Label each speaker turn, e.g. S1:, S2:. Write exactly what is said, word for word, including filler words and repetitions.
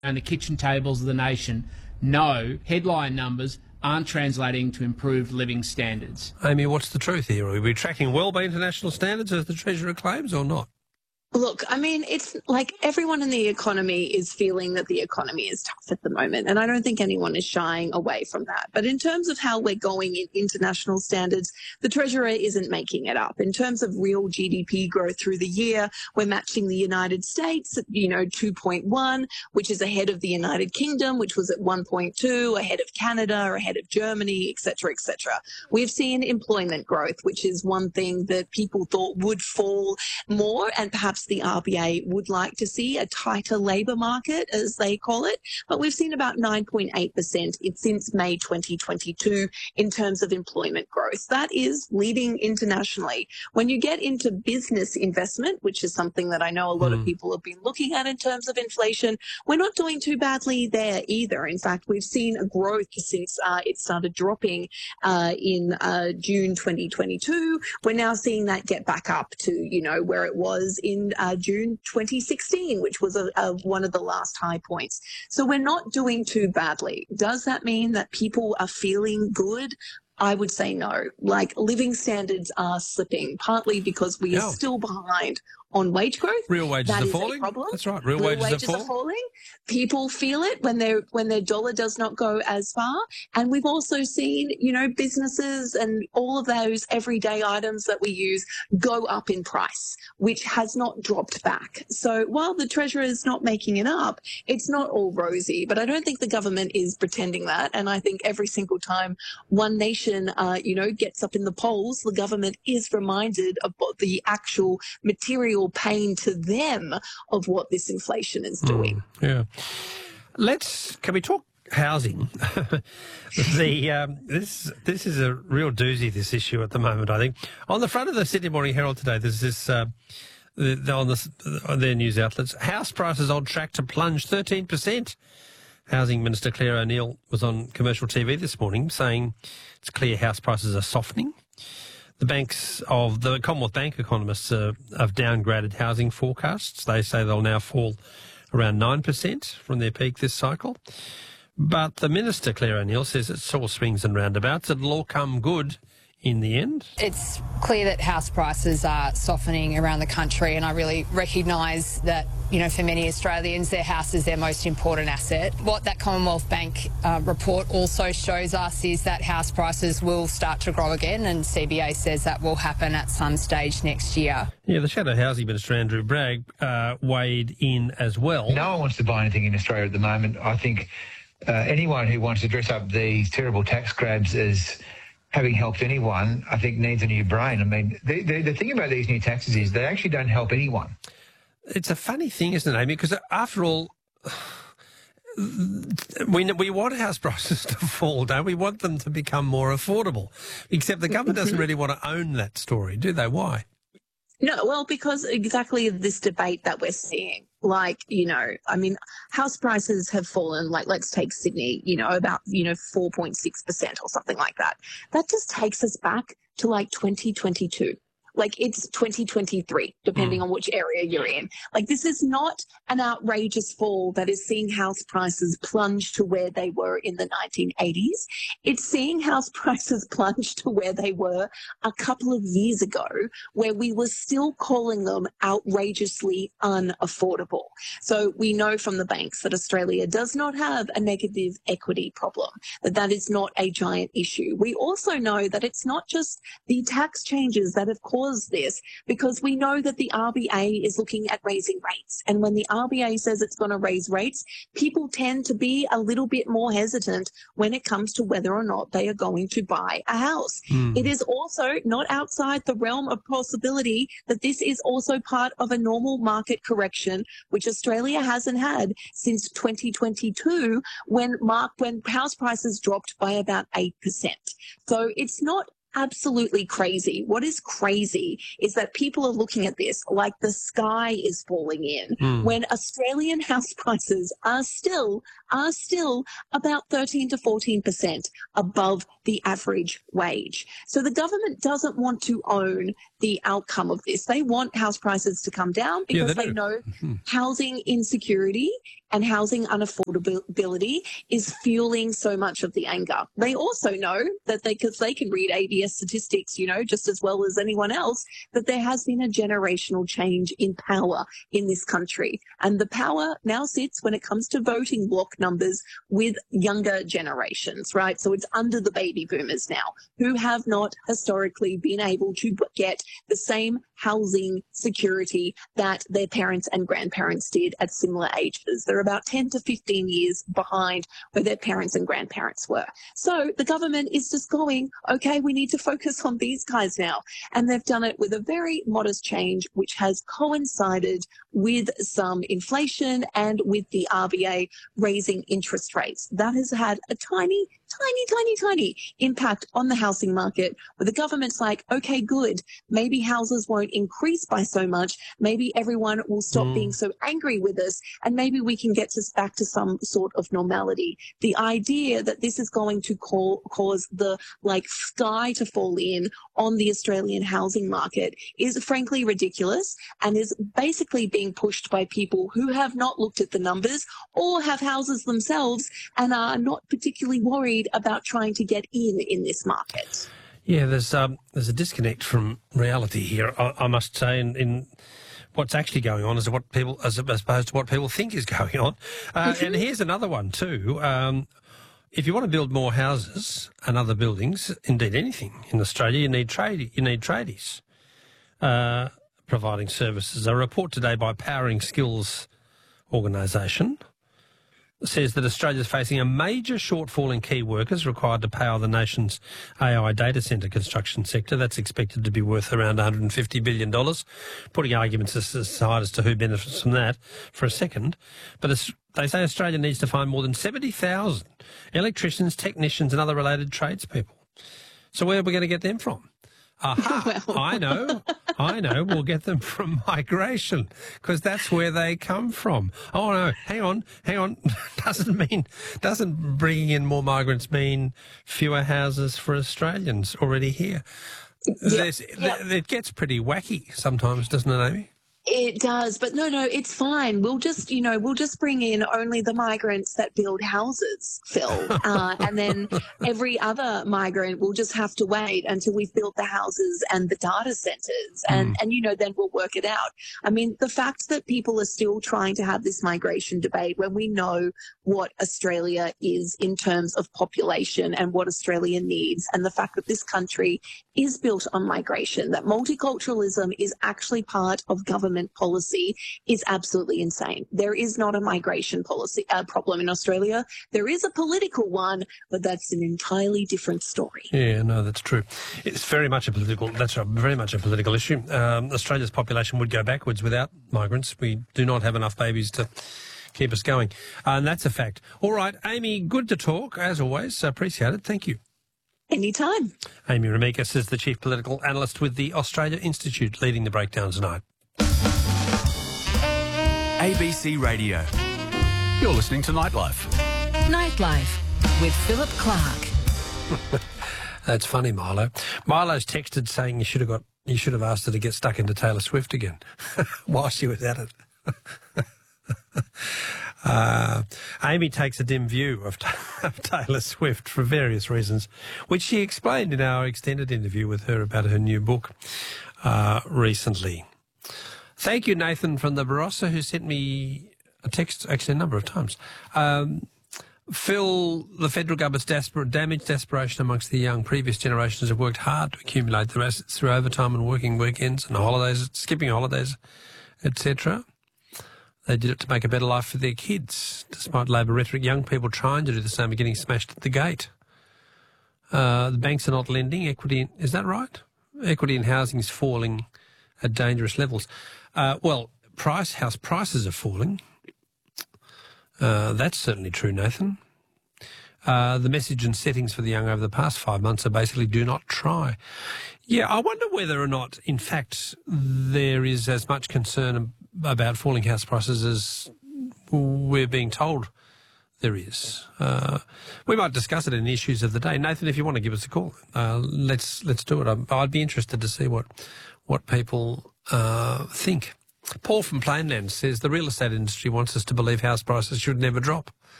S1: and the kitchen tables of the nation know headline numbers aren't translating to improved living standards.
S2: Amy, what's the truth here? Are we tracking well by international standards, as the Treasurer claims, or not?
S3: Look, I mean, it's like everyone in the economy is feeling that the economy is tough at the moment, and I don't think anyone is shying away from that. But in terms of how we're going in international standards, the Treasurer isn't making it up. In terms of real G D P growth through the year, we're matching the United States at, you know, two point one, which is ahead of the United Kingdom, which was at one point two, ahead of Canada, ahead of Germany, et cetera, et cetera. We've seen employment growth, which is one thing that people thought would fall more, and perhaps the R B A would like to see a tighter labour market, as they call it. But we've seen about nine point eight percent since May twenty twenty-two in terms of employment growth. That is leading internationally. When you get into business investment, which is something that I know a lot mm. of people have been looking at in terms of inflation, we're not doing too badly there either. In fact, we've seen a growth since uh, it started dropping uh, in uh, June twenty twenty-two. We're now seeing that get back up to, you know, where it was in Uh, June twenty sixteen, which was a, a, one of the last high points. So we're not doing too badly. Does that mean that people are feeling good? I would say no. Like, living standards are slipping, partly because we are
S2: yeah.
S3: still behind on wage growth.
S2: Real wages
S3: that
S2: are
S3: is
S2: falling.
S3: A problem.
S2: That's right. Real,
S3: Real
S2: wages,
S3: wages
S2: are,
S3: are falling. People feel it when their when their dollar does not go as far. And we've also seen, you know, businesses and all of those everyday items that we use go up in price, which has not dropped back. So while the Treasurer is not making it up, it's not all rosy. But I don't think the government is pretending that. And I think every single time One Nation, uh, you know, gets up in the polls, the government is reminded of what the actual material pain to them of what this inflation is doing.
S2: Mm, yeah. Let's, can we talk housing? the um, this this is a real doozy, this issue at the moment, I think. On the front of the Sydney Morning Herald today, there's this, uh, the, on, the, on their news outlets, house prices on track to plunge thirteen percent. Housing Minister Claire O'Neil was on commercial T V this morning saying it's clear house prices are softening. The banks of the Commonwealth Bank economists uh, have downgraded housing forecasts. They say they'll now fall around nine percent from their peak this cycle. But the Minister, Claire O'Neil, says it's all swings and roundabouts. It'll all come good in the end.
S4: It's clear that house prices are softening around the country, and I really recognise that, you know, for many Australians, their house is their most important asset. What that Commonwealth Bank uh, report also shows us is that house prices will start to grow again, and C B A says that will happen at some stage next year.
S2: Yeah, the Shadow Housing Minister, Andrew Bragg, uh, weighed in as well.
S5: No one wants to buy anything in Australia at the moment. I think uh, anyone who wants to dress up these terrible tax grabs as having helped anyone, I think, needs a new brain. I mean, the, the, the thing about these new taxes is they actually don't help anyone.
S2: It's a funny thing, isn't it, Amy? Because after all, we we want house prices to fall, don't we? We want them to become more affordable. Except the government doesn't really want to own that story, do they? Why?
S3: No, well, because exactly this debate that we're seeing. Like, you know, I mean, house prices have fallen, like, let's take Sydney, you know, about, you know, four point six percent or something like that. That just takes us back to like twenty twenty-two. Like, it's twenty twenty-three, depending mm. on which area you're in. Like, this is not an outrageous fall that is seeing house prices plunge to where they were in the nineteen eighties. It's seeing house prices plunge to where they were a couple of years ago, where we were still calling them outrageously unaffordable. So we know from the banks that Australia does not have a negative equity problem, that that is not a giant issue. We also know that it's not just the tax changes that have caused this, because we know that the R B A is looking at raising rates. And when the R B A says it's going to raise rates, people tend to be a little bit more hesitant when it comes to whether or not they are going to buy a house. Mm. It is also not outside the realm of possibility that this is also part of a normal market correction, which Australia hasn't had since twenty twenty-two, when mark when house prices dropped by about eight percent. So it's not absolutely crazy. What is crazy is that people are looking at this like the sky is falling in
S2: Mm.
S3: when Australian house prices are still are still about thirteen to fourteen percent above the average wage. So the government doesn't want to own the outcome of this. They want house prices to come down
S2: Yeah,
S3: because
S2: they
S3: they,
S2: do.
S3: know
S2: Mhm.
S3: housing insecurity and housing unaffordability is fueling so much of the anger. They also know that they, because they can read A B S statistics, you know, just as well as anyone else, that there has been a generational change in power in this country. And the power now sits when it comes to voting block numbers with younger generations, right? So it's under the baby boomers now, who have not historically been able to get the same housing security that their parents and grandparents did at similar ages. They're about ten to fifteen years behind where their parents and grandparents were. So the government is just going, okay, we need to focus on these guys now. And they've done it with a very modest change, which has coincided with some inflation and with the R B A raising interest rates. That has had a tiny, tiny, tiny, tiny impact on the housing market, where the government's like, okay, good, maybe houses won't increase by so much. Maybe everyone will stop
S2: Mm.
S3: being so angry with us, and maybe we can get us back to some sort of normality. The idea that this is going to call, cause the like sky to fall in on the Australian housing market is frankly ridiculous, and is basically being pushed by people who have not looked at the numbers or have houses themselves and are not particularly worried about trying to get in in this market.
S2: Yeah, there's um, there's a disconnect from reality here, I, I must say, in, in what's actually going on as what people as opposed to what people think is going on. Uh, and here's another one too. Um, if you want to build more houses and other buildings, indeed anything in Australia, you need trade you need tradies uh, providing services. A report today by Powering Skills organisation says that Australia is facing a major shortfall in key workers required to power the nation's A I data centre construction sector. That's expected to be worth around one hundred fifty billion dollars, putting arguments aside as to who benefits from that for a second. But they say Australia needs to find more than seventy thousand electricians, technicians and other related tradespeople. So where are we going to get them from? Aha,
S3: Well.
S2: I know, I know. We'll get them from migration, because that's where they come from. Oh no, hang on, hang on. Doesn't mean, doesn't bringing in more migrants mean fewer houses for Australians already here? There's,
S3: yeah.
S2: It gets pretty wacky sometimes, doesn't it, Amy?
S3: It does, but no, no, it's fine. We'll just, you know, we'll just bring in only the migrants that build houses, Phil. Uh, and then every other migrant will just have to wait until we've built the houses and the data centres. And,
S2: Mm.
S3: and, you know, then we'll work it out. I mean, the fact that people are still trying to have this migration debate when we know what Australia is in terms of population and what Australia needs, and the fact that this country is built on migration, that multiculturalism is actually part of government policy, is absolutely insane. There is not a migration policy uh, problem in Australia. There is a political one, but that's an entirely different story.
S2: Yeah, no, that's true. It's very much a political. That's a, very much a political issue. Um, Australia's population would go backwards without migrants. We do not have enough babies to keep us going, uh, and that's a fact. All right, Amy, good to talk as always. Appreciate it. Thank you.
S3: Anytime.
S2: Amy Remekas is the Chief Political Analyst with the Australia Institute, leading the breakdown tonight.
S6: A B C Radio. You're listening to Nightlife.
S7: Nightlife with Philip Clark.
S2: That's funny, Milo. Milo's texted saying you should have got you should have asked her to get stuck into Taylor Swift again while she was at it. uh, Amy takes a dim view of, of Taylor Swift for various reasons, which she explained in our extended interview with her about her new book uh, recently. Thank you, Nathan from the Barossa, who sent me a text actually a number of times. Um, Phil, the federal government's desperate, damaged desperation amongst the young. Previous generations have worked hard to accumulate their assets through overtime and working weekends and holidays, skipping holidays, et cetera. They did it to make a better life for their kids. Despite Labor rhetoric, young people trying to do the same are getting smashed at the gate. Uh, the banks are not lending. Equity, is that right? Equity in housing is falling at dangerous levels. Uh, well, price house prices are falling. Uh, that's certainly true, Nathan. Uh, the message and settings for the young over the past five months are basically do not try. Yeah, I wonder whether or not, in fact, there is as much concern about falling house prices as we're being told there is. Uh, we might discuss it in the issues of the day. Nathan, if you want to give us a call, uh, let's let's do it. I'd, I'd be interested to see what what people uh, think. Paul from Plainland says the real estate industry wants us to believe house prices should never drop.